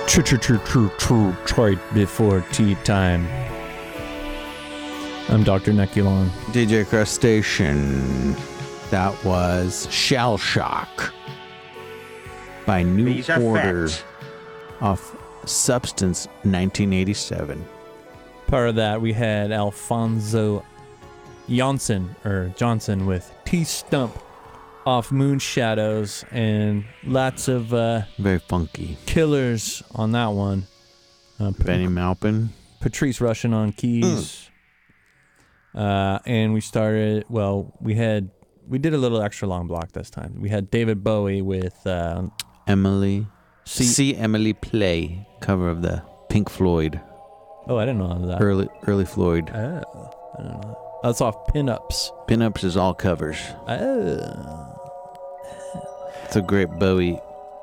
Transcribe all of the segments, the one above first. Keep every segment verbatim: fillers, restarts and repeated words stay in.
True, true, true, true, true, Detroit before tea time. I'm Doctor Neculon. D J Crustacean. That was Shell Shock by New These are Order facts. off Substance nineteen eighty-seven. Part of that, we had Alfonso Johnson, or Johnson with T-Stump off Moon Shadows, and lots of uh, Very funky. killers on that one. Uh, Benny Maupin. Patrice Rushen on keys. Uh, and we started, well, we had, we did a little extra long block this time. We had David Bowie with uh, Emily. See, See Emily Play. Cover of the Pink Floyd. Oh, I didn't know that. Early early Floyd. Oh, I don't know. That's off Pinups. Pinups is all covers. Oh. It's a great Bowie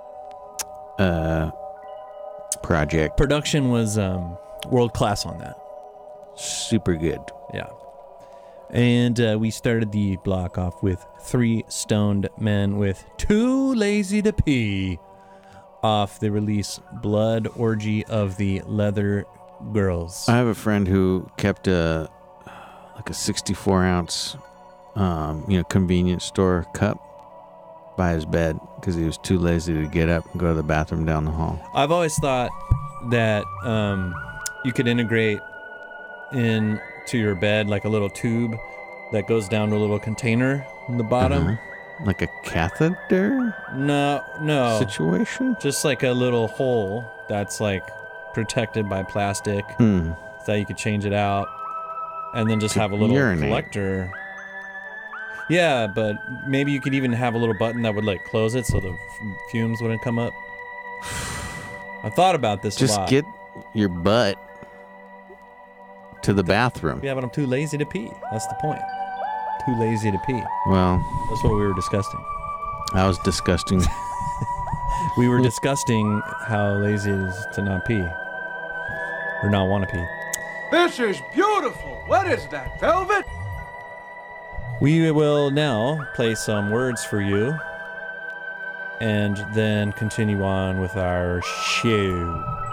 uh, project. Production was um, world class on that. Super good. Yeah. And uh, we started the block off with Three Stoned Men with Too Lazy to Pee off the release Blood Orgy of the Leather Girls. I have a friend who kept a like a sixty-four ounce, um, you know, convenience store cup by his bed because he was too lazy to get up and go to the bathroom down the hall. I've always thought that um, you could integrate into your bed like a little tube that goes down to a little container in the bottom. Uh-huh. Like a catheter No, no. situation? Just like a little hole that's like protected by plastic Hmm. so that you could change it out and then just To have a little urinate. collector. Yeah, but maybe you could even have a little button that would like close it so the f- fumes wouldn't come up. I thought about this a Just lot. get your butt to the bathroom. Yeah, but I'm too lazy to pee. That's the point. Too lazy to pee. Well, That's what we were discussing. that was disgusting. We were discussing how lazy it is to not pee. Or not want to pee. This is beautiful. What is that, velvet? We will now play some words for you and then continue on with our show.